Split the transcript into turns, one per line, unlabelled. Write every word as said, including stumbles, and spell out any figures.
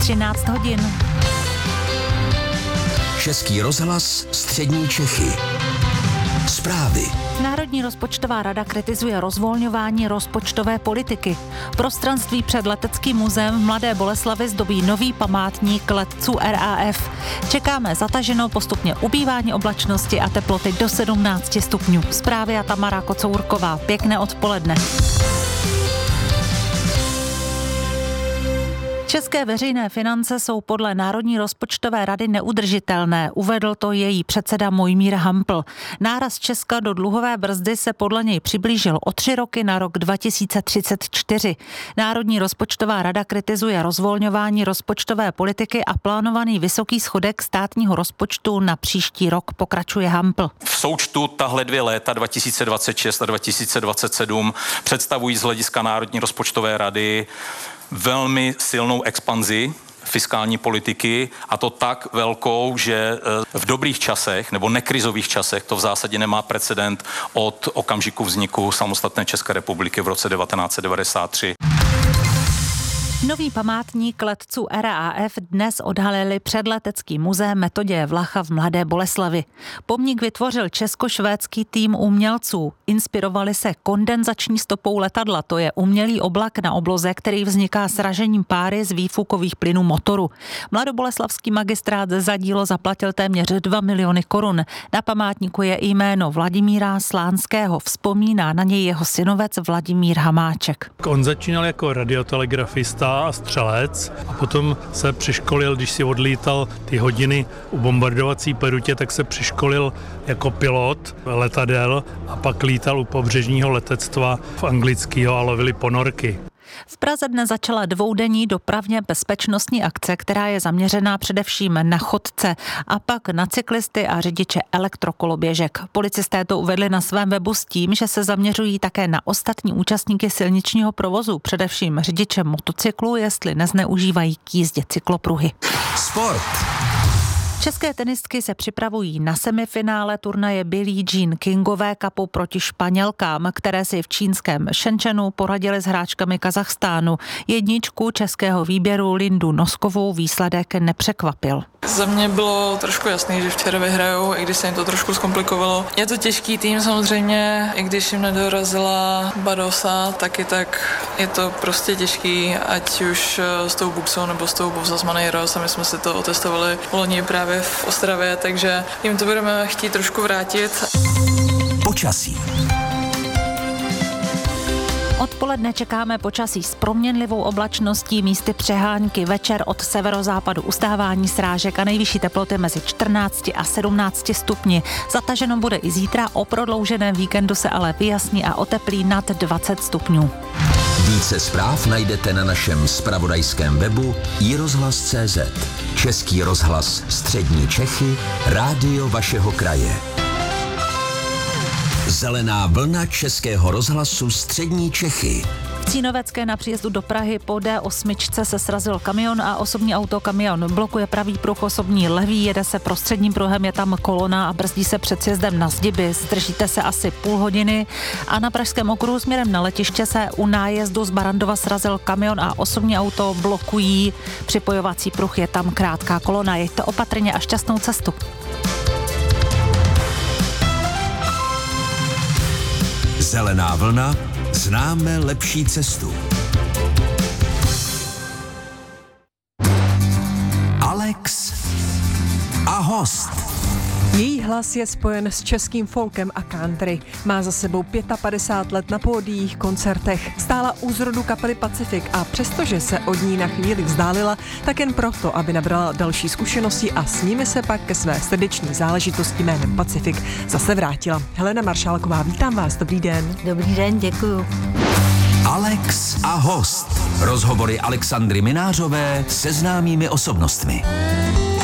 třináct hodin.
Český rozhlas Střední Čechy. Zprávy.
Národní rozpočtová rada kritizuje rozvolňování rozpočtové politiky. Prostranství před Leteckým muzeem v Mladé Boleslavi zdobí nový památník letců R A F. Čekáme zataženo postupně ubývání oblačnosti a teploty do sedmnáct stupňů. Zprávy a Tamara Kocourková. Pěkné odpoledne. České veřejné finance jsou podle Národní rozpočtové rady neudržitelné, uvedl to její předseda Mojmír Hampl. Náraz Česka do dluhové brzdy se podle něj přiblížil o tři roky na rok dva tisíce třicet čtyři. Národní rozpočtová rada kritizuje rozvolňování rozpočtové politiky a plánovaný vysoký schodek státního rozpočtu na příští rok, pokračuje Hampl.
V součtu tahle dvě léta dva tisíce dvacet šest a dva tisíce dvacet sedm představují z hlediska Národní rozpočtové rady velmi silnou expanzi fiskální politiky, a to tak velkou, že v dobrých časech nebo nekrizových časech to v zásadě nemá precedent od okamžiku vzniku samostatné České republiky v roce devatenáct set devadesát tři.
Nový památník letců R A F dnes odhalili před Leteckým muzeem Metoděje Vlacha v Mladé Boleslavi. Pomník vytvořil česko-švédský tým umělců. Inspirovali se kondenzační stopou letadla, to je umělý oblak na obloze, který vzniká sražením páry z výfukových plynů motoru. Mladoboleslavský magistrát za dílo zaplatil téměř dva miliony korun. Na památníku je jméno Vladimíra Slánského. Vzpomíná na něj jeho synovec Vladimír Hamáček.
On začínal jako radiotelegrafista a střelec a potom se přeškolil, když si odlítal ty hodiny u bombardovací perutě, tak se přeškolil jako pilot letadel a pak lítal u pobřežního letectva v anglického a lovili ponorky.
V Praze dnes začala dvoudenní dopravně bezpečnostní akce, která je zaměřená především na chodce a pak na cyklisty a řidiče elektrokoloběžek. Policisté to uvedli na svém webu s tím, že se zaměřují také na ostatní účastníky silničního provozu, především řidiče motocyklu, jestli nezneužívají k jízdě cyklopruhy.
Sport.
České tenistky se připravují na semifinále turnaje Billie Jean Kingové Cupu proti Španělkám, které si v čínském Shenzhenu poradily s hráčkami Kazachstánu. Jedničku českého výběru Lindu Noskovou výsledek nepřekvapil.
Za mě bylo trošku jasný, že včera vyhrajou, i když se jim to trošku zkomplikovalo. Je to těžký tým samozřejmě, i když jim nedorazila Badosa, taky tak je to prostě těžký, ať už s tou Buxou nebo s tou Bovzas Manejros, a my jsme si to otestovali loni právě v Ostravě, takže jim to budeme chtít trošku vrátit.
Počasí.
Odpoledne čekáme počasí s proměnlivou oblačností, místy přehánky, večer od severozápadu ustávání srážek a nejvyšší teploty mezi čtrnácti a sedmnácti stupni. Zataženo bude i zítra, o prodlouženém víkendu se ale vyjasní a oteplí nad dvacet stupňů.
Více zpráv najdete na našem zpravodajském webu i rozhlas tečka cé zet. Český rozhlas Střední Čechy, rádio vašeho kraje. Zelená vlna Českého rozhlasu Střední Čechy.
V Cínovecké na příjezdu do Prahy po D osm se srazil kamion a osobní auto. Kamion blokuje pravý pruh, osobní levý, jede se prostředním pruhem, je tam kolona a brzdí se před sjezdem na Zdiby. Zdržíte se asi půl hodiny a na pražském okruhu směrem na letiště se u nájezdu z Barandova srazil kamion a osobní auto blokují připojovací pruh, je tam krátká kolona. Jeďte opatrně a šťastnou cestu.
Zelená vlna, známe lepší cestu. Alex a host.
Její hlas je spojen s českým folkem a country. Má za sebou padesát pět let na pódiích, koncertech. Stála u zrodu kapely Pacific a přestože se od ní na chvíli vzdálila, tak jen proto, aby nabrala další zkušenosti a s nimi se pak ke své srdeční záležitosti jménem Pacific zase vrátila. Helena Maršálková, vítám vás, dobrý den.
Dobrý den, děkuju.
Alex a host. Rozhovory Alexandry Minářové se známými osobnostmi.